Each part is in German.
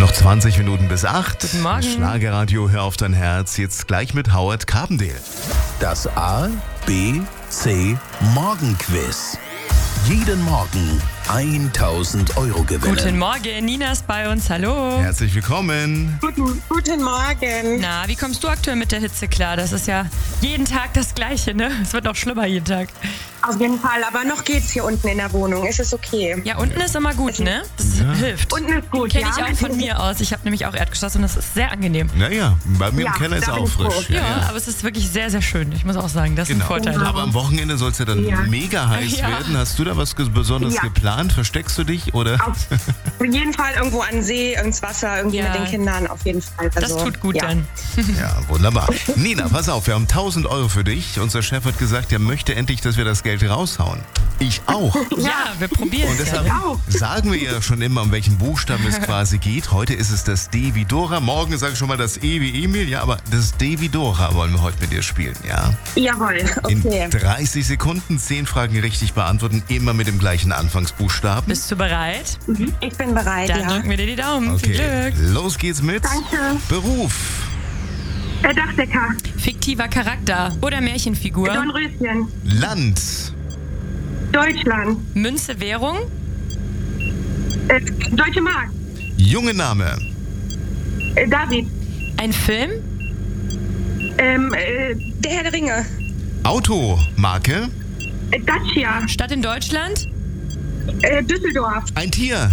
Noch 20 Minuten bis 8. Guten Morgen. Schlagerradio, hör auf dein Herz. Jetzt gleich mit Howard Carpendale. Das A, B, C Morgenquiz. Jeden Morgen 1.000 Euro gewinnen. Guten Morgen, Nina ist bei uns, hallo. Herzlich willkommen. Guten Morgen. Na, wie kommst du aktuell mit der Hitze klar? Das ist ja jeden Tag das Gleiche, ne? Es wird auch schlimmer jeden Tag. Auf jeden Fall, aber noch geht's hier unten in der Wohnung. Es ist okay. Ja, unten ist immer gut, ne? Das hilft. Unten ist gut, Kenne ich auch von mir aus. Ich habe nämlich auch Erdgeschoss und das ist sehr angenehm. Naja, bei mir im Ja, Keller ist da bin auch ich froh. frisch. Ja, aber es ist wirklich sehr, sehr schön. Ich muss auch sagen, das ist ein Vorteil. Aber am Wochenende soll es ja dann Ja. mega heiß Ja. werden. Hast du da was Besonderes Ja. geplant? Versteckst du dich? Oder? Auf jeden Fall irgendwo an See, ins Wasser, irgendwie Ja. mit den Kindern, auf jeden Fall. Das Also, tut gut ja. dann. Ja, wunderbar. Nina, pass auf, wir haben 1.000 Euro für dich. Unser Chef hat gesagt, er möchte endlich, dass wir das Geld raushauen. Ich auch. Ja, wir probieren Und es deshalb ja. auch. sagen wir ja schon immer, um welchen Buchstaben es quasi geht. Heute ist es das D wie Dora. Morgen sage ich schon mal das E wie Emil. Ja, aber das D wie Dora wollen wir heute mit dir spielen, ja? Jawohl, In okay. 30 Sekunden 10 Fragen richtig beantworten, immer mit dem gleichen Anfangsbuchstaben. Bist du bereit? Ich bin bereit, Dann ja. drücken wir dir die Daumen. Viel Okay, Glück. los geht's mit Danke. Beruf, Dachdecker, Fiktiver Charakter oder Märchenfigur. Dornröschen, Land, Deutschland, Münze, Währung. Deutsche Mark, junge Name, David, Ein Film. der Herr der Ringe, Auto, Marke, Dacia, Stadt in Deutschland. Düsseldorf, ein Tier,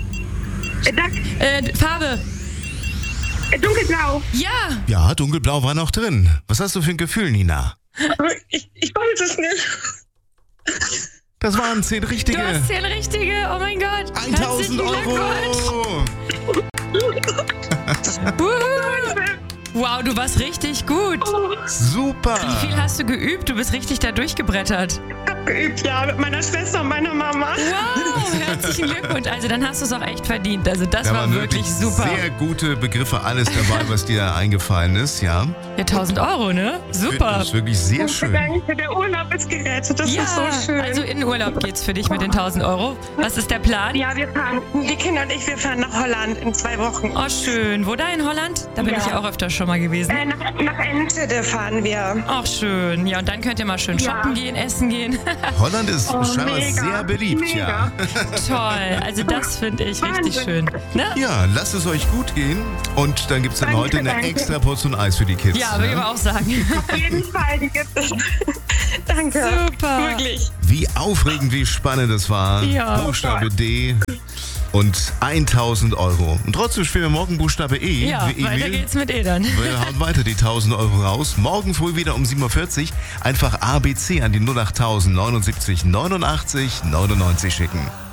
Farbe. Dunkelblau. Ja. ja, dunkelblau war noch drin. Was hast du für ein Gefühl, Nina? Ich weiß es nicht. Das waren 10 richtige. Du hast 10 richtige. Oh mein Gott. 1.000 Herzlichen Euro. Glückwunsch. Wow, du warst richtig gut. Super. Wie viel hast du geübt? Du bist richtig da durchgebrettert. Geübt, ja, mit meiner Schwester und meiner Mama. Wow, herzlichen Glückwunsch. Also dann hast du es auch echt verdient. Also das Da war waren wirklich super. Sehr gute Begriffe, alles dabei, was dir eingefallen ist, ja. Ja, 1.000 Euro, ne? Super. Das ist wirklich sehr schön. Danke, der Urlaub ist gerettet. Das Ja, ist so schön. also in den Urlaub geht's für dich mit den 1.000 Euro. Was ist der Plan? Ja, wir fahren, die Kinder und ich, wir fahren nach Holland in 2 Wochen. Oh, schön. Wo da in Holland? Da bin Ja. ich ja auch öfter schon mal gewesen. Nach Enschede fahren wir. Ach, schön. Ja, und dann könnt ihr mal schön Ja. shoppen gehen, essen gehen. Holland ist scheinbar mega, sehr beliebt, mega. Toll. Also das finde ich richtig Wahnsinn. schön. Ne? Ja, lasst es euch gut gehen. Und dann gibt es dann Danke, heute eine danke. extra Portion Eis für die Kids. Ja, würde ich ne? aber auch sagen. Auf jeden Fall, die gibt es. Danke. Super. Wirklich. Wie aufregend, wie spannend es war. Ja. Buchstabe D und 1.000 Euro. Und trotzdem spielen wir morgen Buchstabe E. Ja, wie weiter Emil. geht's mit dann. Wir hauen weiter die 1.000 Euro raus. Morgen früh wieder um 7.40 Uhr. Einfach ABC an die 08000 79 89 99 schicken.